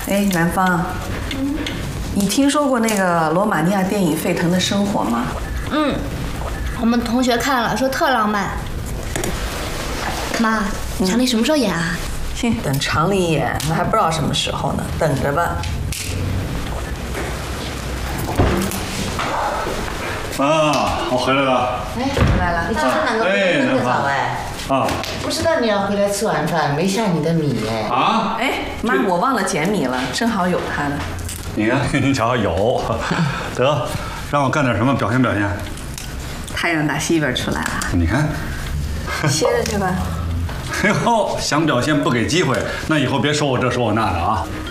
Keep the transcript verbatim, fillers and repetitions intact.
哎，南方，嗯，你听说过那个罗马尼亚电影《沸腾的生活》吗？ 嗯，我们同学看了，说特浪漫。妈，常丽什么时候演啊？ 行，等常理演，那还不知道什么时候呢，等着吧。 啊，我回来了。 哎， 回来了。 你今天哪个回来那么早哎？ 啊， 不知道你要回来吃晚饭，没下你的米哎。 啊？ 哎，妈，我忘了捡米了，正好有它的。 你看，你瞧有，得，让我干点什么表现表现。 太阳打西边出来了， 你看， 歇着去吧。 哎呦，想表现不给机会，那以后别说我这说我那的啊。